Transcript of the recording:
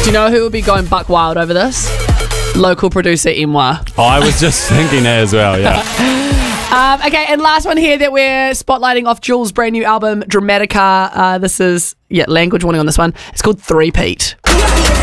you know who would be going buck wild over this? Local producer Imwa. I was just thinking that as well, yeah. Okay, and last one here that we're spotlighting off Jules' brand new album, Dramatica. This is, language warning on this one. It's called Three-Peat.